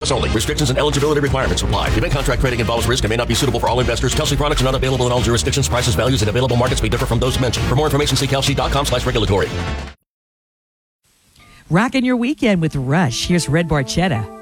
products only. Restrictions and eligibility requirements apply. Event contract trading involves risk and may not be suitable for all investors. Kalshi products are not available in all jurisdictions. Prices, values, and available markets may differ from those mentioned. For more information, see kalshi.com/regulatory. Rockin' your weekend with Rush. Here's Red Barchetta.